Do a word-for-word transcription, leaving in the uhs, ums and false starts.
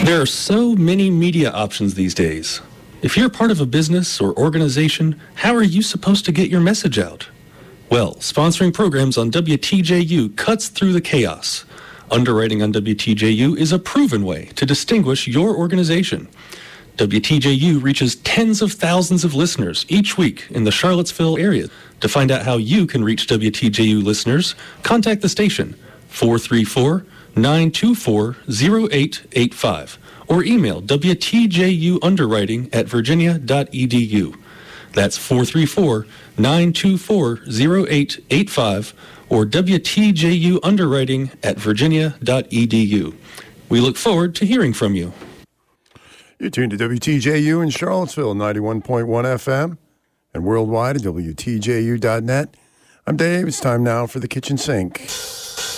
There are so many media options these days. If you're part of a business or organization, how are you supposed to get your message out? Well, sponsoring programs on W T J U cuts through the chaos. Underwriting on W T J U is a proven way to distinguish your organization. W T J U reaches tens of thousands of listeners each week in the Charlottesville area. To find out how you can reach W T J U listeners, contact the station four three four, nine two four, zero eight eight five or email W T J U underwriting at virginia dot e d u. That's four three four, nine two four, zero eight eight five or W T J U underwriting at virginia dot e d u. We look forward to hearing from you. You're tuned to W T J U in Charlottesville, ninety-one point one F M, and worldwide at W T J U dot net. I'm Dave. It's time now for the Kitchen Sink.